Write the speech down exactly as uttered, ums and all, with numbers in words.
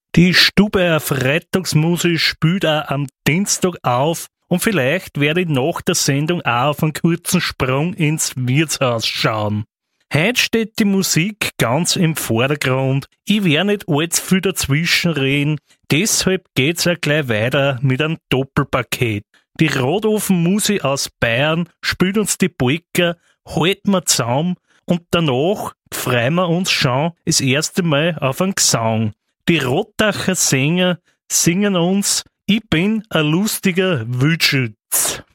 Die Stube auf Freitagsmusik spielt auch am Dienstag auf und vielleicht werde ich nach der Sendung auch auf einen kurzen Sprung ins Wirtshaus schauen. Heute steht die Musik ganz im Vordergrund. Ich werde nicht allzu viel dazwischen reden, deshalb geht's auch gleich weiter mit einem Doppelpaket. Die Rotofenmusik aus Bayern spielt uns die Polka Halt mir zusammen und danach freuen wir uns schon das erste Mal auf einen Gesang. Die Rottacher Sänger singen uns Ich bin ein lustiger Wildschütz.